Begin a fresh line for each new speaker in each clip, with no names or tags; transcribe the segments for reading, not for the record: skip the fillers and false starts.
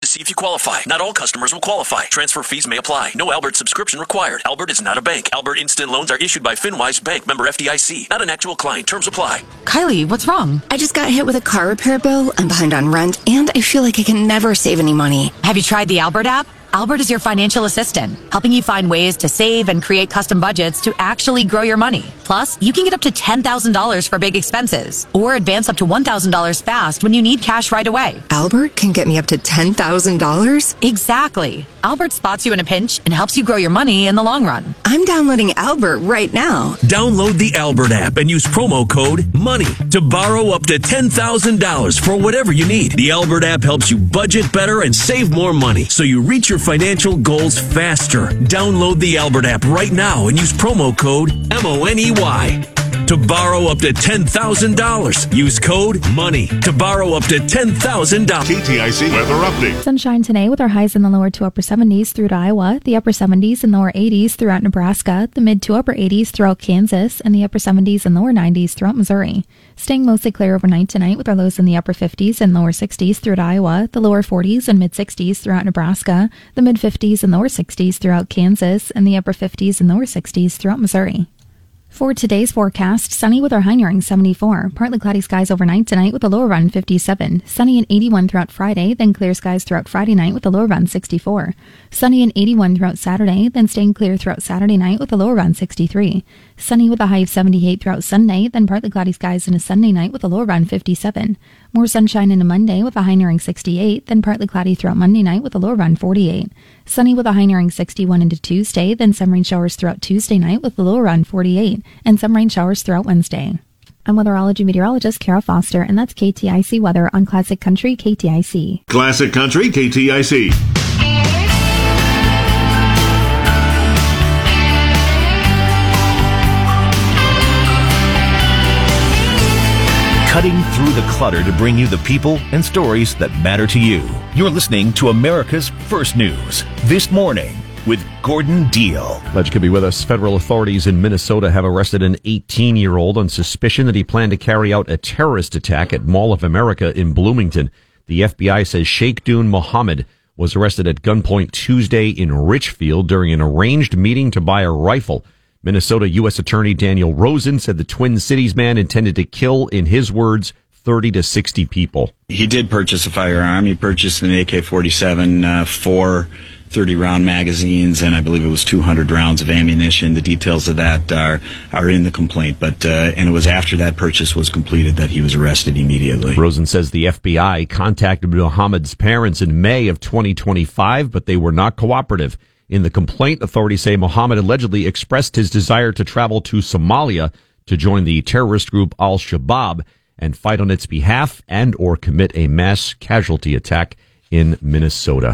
see if you qualify. Not all customers will qualify. Transfer fees may apply. No Albert subscription required. Albert is not a bank. Albert Instant Loans are issued by FinWise Bank, member FDIC. Not an actual client. Terms apply.
Kylie, what's wrong?
I just got hit with a car repair bill. I'm behind on rent, and I feel like I can never save any money.
Have you tried the Albert app? Albert is your financial assistant, helping you find ways to save and create custom budgets to actually grow your money. Plus, you can get up to $10,000 for big expenses or advance up to $1,000 fast when you need cash right away.
Albert can get me up to $10,000?
Exactly. Albert spots you in a pinch and helps you grow your money in the long run.
I'm downloading Albert right now.
Download the Albert app and use promo code MONEY to borrow up to $10,000 for whatever you need. The Albert app helps you budget better and save more money so you reach your financial goals faster. Download the Albert app right now and use promo code MONEY to borrow up to $10,000. Use code MONEY to borrow up to $10,000.
KTIC weather update.
Sunshine today with our highs in the lower to upper 70s through to Iowa, the upper 70s and lower 80s throughout Nebraska, the mid to upper 80s throughout Kansas, and the upper 70s and lower 90s throughout Missouri. Staying mostly clear overnight tonight with our lows in the upper 50s and lower 60s through to Iowa, the lower 40s and mid 60s throughout Nebraska, the mid 50s and lower 60s throughout Kansas, and the upper 50s and lower 60s throughout Missouri. For today's forecast, sunny with our high nearing 74. Partly cloudy skies overnight tonight with a low around 57. Sunny and 81 throughout Friday, then clear skies throughout Friday night with a low around 64. Sunny and 81 throughout Saturday, then staying clear throughout Saturday night with a low around 63. Sunny with a high of 78 throughout Sunday, then partly cloudy skies in a Sunday night with a low around 57. More sunshine into Monday with a high nearing 68, then partly cloudy throughout Monday night with a low around 48. Sunny with a high nearing 61 into Tuesday, then some rain showers throughout Tuesday night with a low around 48, and some rain showers throughout Wednesday. I'm weatherology meteorologist Kara Foster, and that's KTIC weather on Classic Country KTIC.
Classic Country KTIC.
Cutting through the clutter to bring you the people and stories that matter to you. You're listening to America's First News This Morning with Gordon Deal.
Glad you could be with us. Federal authorities in Minnesota have arrested an 18-year-old on suspicion that he planned to carry out a terrorist attack at Mall of America in Bloomington. The FBI says Sheikh Dune Mohammed was arrested at gunpoint Tuesday in Richfield during an arranged meeting to buy a rifle. Minnesota U.S. Attorney Daniel Rosen said the Twin Cities man intended to kill, in his words, 30 to 60 people.
He did purchase a firearm. He purchased an AK-47, 4 30-round magazines, and I believe it was 200 rounds of ammunition. The details of that are in the complaint, but and it was after that purchase was completed that he was arrested immediately.
Rosen says the FBI contacted Mohammed's parents in May of 2025, but they were not cooperative. In the complaint, authorities say Mohammed allegedly expressed his desire to travel to Somalia to join the terrorist group Al-Shabaab and fight on its behalf and or commit a mass casualty attack in Minnesota.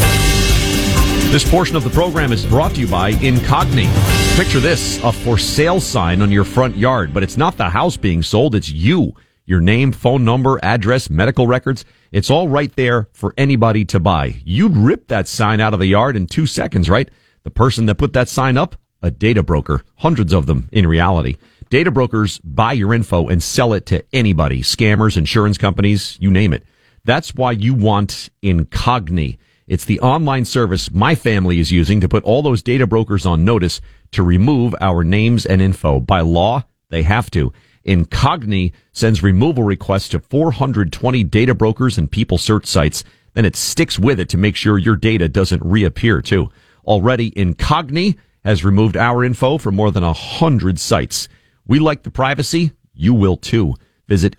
This portion of the program is brought to you by Incogni. Picture this, a for sale sign on your front yard, but it's not the house being sold, it's you. Your name, phone number, address, medical records, it's all right there for anybody to buy. You'd rip that sign out of the yard in 2 seconds, right? The person that put that sign up, a data broker. Hundreds of them in reality. Data brokers buy your info and sell it to anybody. Scammers, insurance companies, you name it. That's why you want Incogni. It's the online service my family is using to put all those data brokers on notice to remove our names and info. By law, they have to. Incogni sends removal requests to 420 data brokers and people search sites. Then it sticks with it to make sure your data doesn't reappear, too. Already, Incogni has removed our info from more than 100 sites. We like the privacy. You will, too. Visit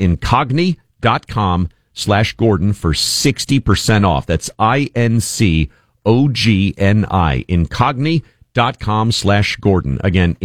Incogni.com/Gordon for 60% off. That's INCOGNI. Incogni.com/Gordon. Again,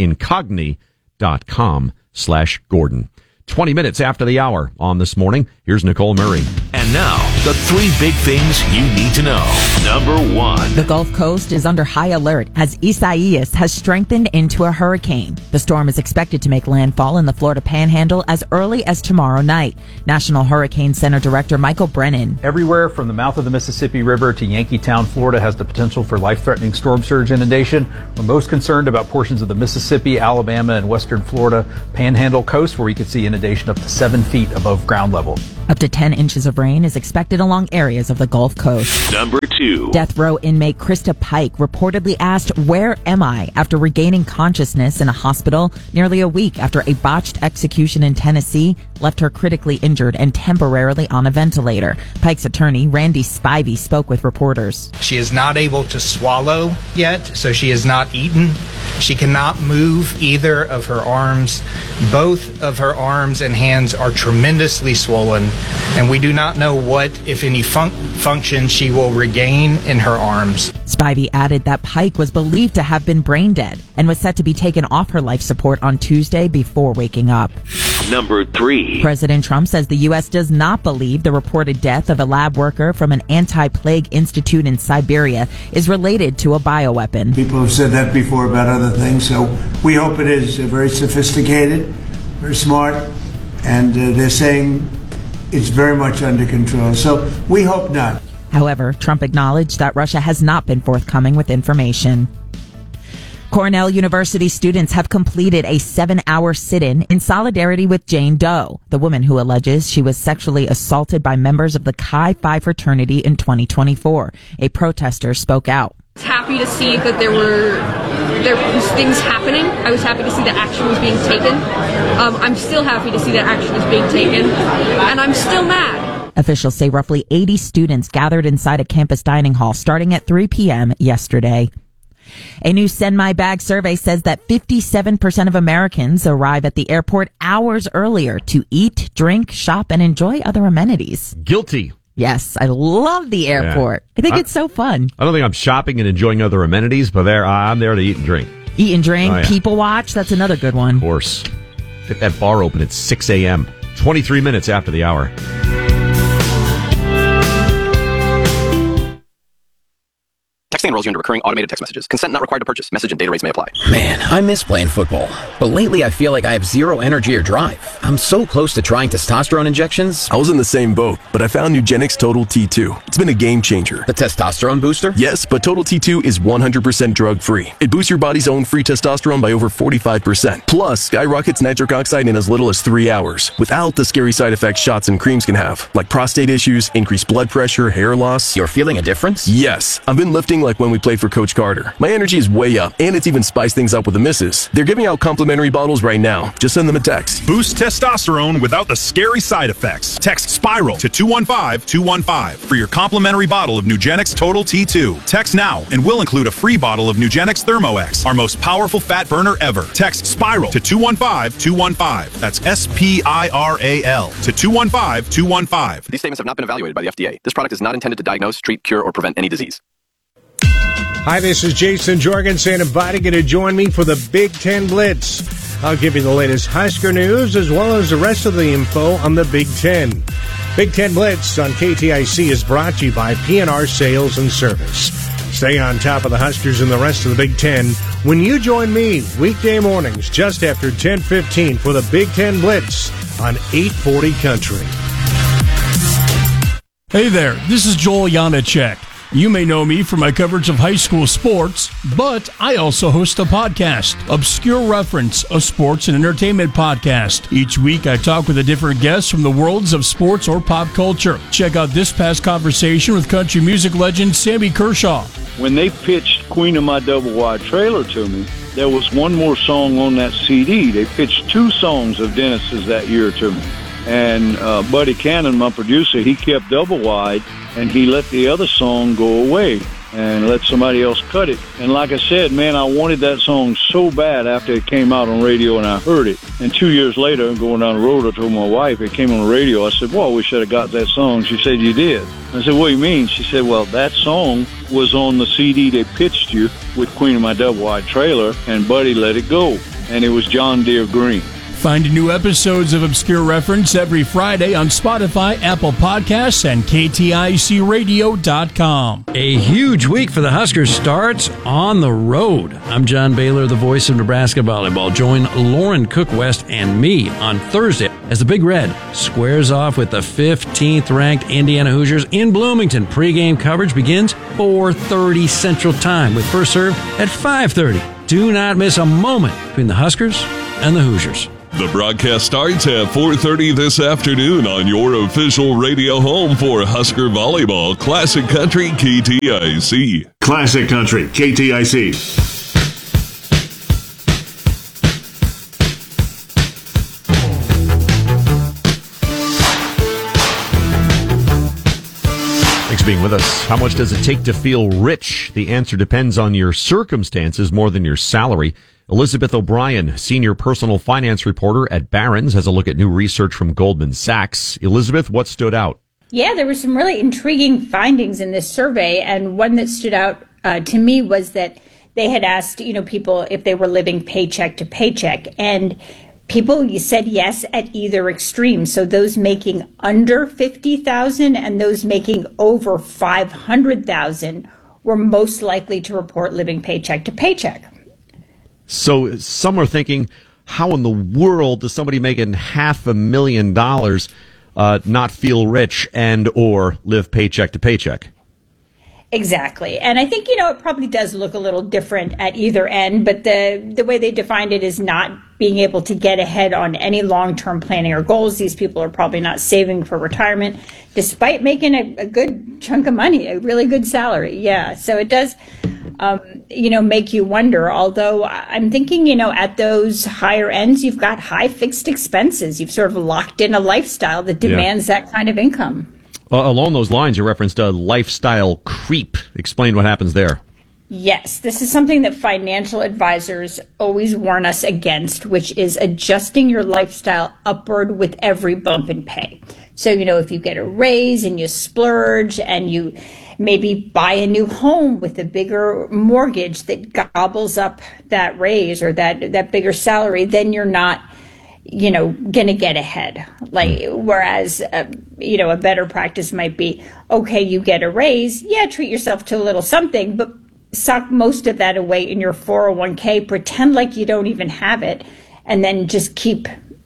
Incogni.com/Gordon. 20 minutes after the hour on This Morning. Here's Nicole Murray.
And now, the 3 big things you need to know. Number 1.
The Gulf Coast is under high alert as Isaias has strengthened into a hurricane. The storm is expected to make landfall in the Florida Panhandle as early as tomorrow night. National Hurricane Center Director Michael Brennan.
Everywhere from the mouth of the Mississippi River to Yankeetown, Florida has the potential for life-threatening storm surge inundation. We're most concerned about portions of the Mississippi, Alabama, and western Florida Panhandle coast where we could see inundation up to 7 feet above ground level.
Up to 10 inches of rain is expected along areas of the Gulf Coast.
Number 2.
Death row inmate Krista Pike reportedly asked, "Where am I?" after regaining consciousness in a hospital nearly a week after a botched execution in Tennessee left her critically injured and temporarily on a ventilator. Pike's attorney, Randy Spivey, spoke with reporters.
She is not able to swallow yet, so she has not eaten. She cannot move either of her arms. Both of her arms and hands are tremendously swollen, and we do not know what, if any, function she will regain in her arms.
Spivey added that Pike was believed to have been brain dead and was set to be taken off her life support on Tuesday before waking up.
Number 3.
President Trump says the U.S. does not believe the reported death of a lab worker from an anti-plague institute in Siberia is related to a bioweapon.
People have said that before about other things, so we hope it is very sophisticated, very smart, and they're saying it's very much under control. So we hope not.
However, Trump acknowledged that Russia has not been forthcoming with information. Cornell University students have completed a 7-hour sit-in in solidarity with Jane Doe, the woman who alleges she was sexually assaulted by members of the Chi Phi fraternity in 2024. A protester spoke out.
I was happy to see that there was things happening. I was happy to see that action was being taken. I'm still happy to see that action is being taken, and I'm still mad.
Officials say roughly 80 students gathered inside a campus dining hall starting at 3 p.m. yesterday. A new Send My Bag survey says that 57% of Americans arrive at the airport hours earlier to eat, drink, shop, and enjoy other amenities.
Guilty.
Yes, I love the airport. Yeah. I think it's so fun.
I don't think I'm shopping and enjoying other amenities, but I'm there to eat and drink.
Eat and drink, people watch, that's another good one.
Of course. Get that bar open at 6 a.m., 23 minutes after the hour.
Texting enrolls you into recurring automated text messages. Consent not required to purchase. Message and data rates may apply.
Man, I miss playing football. But lately I feel like I have zero energy or drive. I'm so close to trying testosterone injections.
I was in the same boat, but I found Nugenix Total T2. It's been a game changer.
The testosterone booster?
Yes, but Total T2 is 100% drug-free. It boosts your body's own free testosterone by over 45%. Plus, skyrockets nitric oxide in as little as 3 hours, without the scary side effects shots and creams can have, like prostate issues, increased blood pressure, hair loss.
You're feeling a difference?
Yes. I've been lifting like when we played for Coach Carter. My energy is way up, and it's even spiced things up with the misses. They're giving out complimentary bottles right now. Just send them a text.
Boost testosterone without the scary side effects. Text SPIRAL to 215-215 for your complimentary bottle of Nugenix Total T2. Text now, and we'll include a free bottle of Nugenix ThermoX, our most powerful fat burner ever. Text SPIRAL to 215-215. That's SPIRAL to 215-215.
These statements have not been evaluated by the FDA. This product is not intended to diagnose, treat, cure, or prevent any disease.
Hi, this is Jason Jorgensen inviting you to join me for the Big Ten Blitz. I'll give you the latest Husker news as well as the rest of the info on the Big Ten. Big Ten Blitz on KTIC is brought to you by PNR Sales and Service. Stay on top of the Huskers and the rest of the Big Ten when you join me weekday mornings just after 10:15 for the Big Ten Blitz on 840 Country.
Hey there, this is Joel Janacek. You may know me for my coverage of high school sports, but I also host a podcast, Obscure Reference, a sports and entertainment podcast. Each week I talk with a different guest from the worlds of sports or pop culture. Check out this past conversation with country music legend Sammy Kershaw.
When they pitched Queen of My Double Wide Trailer to me, there was one more song on that CD. They pitched 2 songs of Dennis's that year to me. And Buddy Cannon, my producer, he kept Double Wide, and he let the other song go away and let somebody else cut it. And like I said, man, I wanted that song so bad after it came out on radio and I heard it. And 2 years later, going down the road, I told my wife, it came on the radio. I said, well, we should have got that song. She said, you did. I said, what do you mean? She said, well, that song was on the CD they pitched you with Queen of My Double Wide Trailer, and Buddy let it go. And it was John Deere Green.
Find new episodes of Obscure Reference every Friday on Spotify, Apple Podcasts, and KTICradio.com.
A huge week for the Huskers starts on the road. I'm John Baylor, the voice of Nebraska volleyball. Join Lauren Cook West and me on Thursday as the Big Red squares off with the 15th-ranked Indiana Hoosiers in Bloomington. Pre-game coverage begins 4:30 Central Time with first serve at 5:30. Do not miss a moment between the Huskers and the Hoosiers.
The broadcast starts at 4:30 this afternoon on your official radio home for Husker Volleyball, Classic Country KTIC.
Classic Country KTIC.
Thanks for being with us. How much does it take to feel rich? The answer depends on your circumstances more than your salary. Elizabeth O'Brien, senior personal finance reporter at Barron's, has a look at new research from Goldman Sachs. Elizabeth, what stood out?
Yeah, there were some really intriguing findings in this survey, and one that stood out to me was that they had asked, people if they were living paycheck to paycheck, and people said yes at either extreme. So those making under $50,000 and those making over $500,000 were most likely to report living paycheck to paycheck.
So some are thinking, how in the world does somebody making $500,000 not feel rich and or live paycheck to paycheck?
Exactly. And I think, it probably does look a little different at either end, but the way they defined it is not being able to get ahead on any long-term planning or goals. These people are probably not saving for retirement, despite making a good chunk of money, a really good salary. Yeah. So it does, make you wonder, although I'm thinking, at those higher ends, you've got high fixed expenses. You've sort of locked in a lifestyle that demands that kind of income.
Along those lines, you referenced a lifestyle creep. Explain what happens there.
Yes, this is something that financial advisors always warn us against, which is adjusting your lifestyle upward with every bump in pay. So, if you get a raise and you splurge and you maybe buy a new home with a bigger mortgage that gobbles up that raise or that bigger salary, then you're not gonna get ahead. Whereas, a better practice might be, okay, you get a raise. Yeah, treat yourself to a little something, but suck most of that away in your 401k, pretend like you don't even have it, and then just keep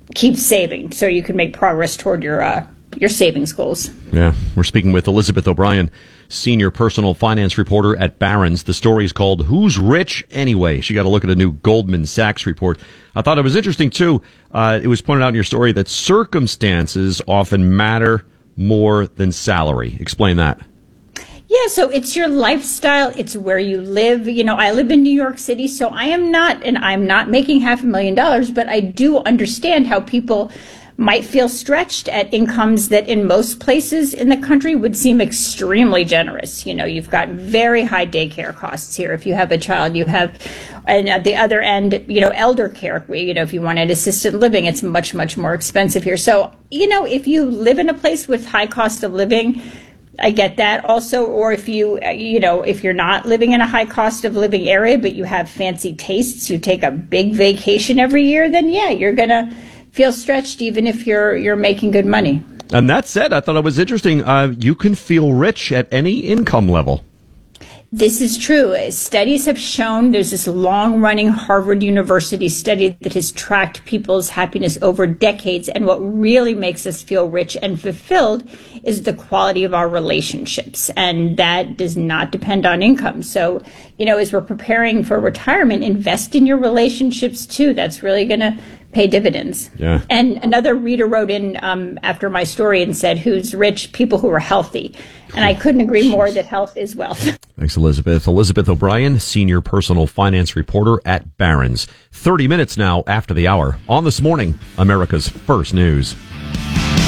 saving so you can make progress toward your savings goals.
Yeah, we're speaking with Elizabeth O'Brien, senior personal finance reporter at Barron's. The story is called Who's Rich Anyway? She got a look at a new Goldman Sachs report. I thought it was interesting, too. It was pointed out in your story that circumstances often matter more than salary. Explain that.
Yeah, so it's your lifestyle. It's where you live. I live in New York City, so I'm not making $500,000, but I do understand how people might feel stretched at incomes that in most places in the country would seem extremely generous. You've got very high daycare costs here. If you have a child, you have, and at the other end, elder care. If you wanted assisted living, it's much, much more expensive here. So, if you live in a place with high cost of living, I get that also. Or if if you're not living in a high cost of living area, but you have fancy tastes, you take a big vacation every year, then yeah, you're going to feel stretched even if you're making good money.
And that said, I thought it was interesting. You can feel rich at any income level.
This is true. Studies have shown, there's this long-running Harvard University study that has tracked people's happiness over decades, and what really makes us feel rich and fulfilled is the quality of our relationships, and that does not depend on income. So, as we're preparing for retirement, invest in your relationships too. That's really going to pay dividends.
Yeah.
And another reader wrote in after my story and said, who's rich? People who are healthy. And I couldn't agree more that health is wealth.
Thanks, Elizabeth. Elizabeth O'Brien, senior personal finance reporter at Barron's. 30 minutes now after the hour on This Morning, America's First News.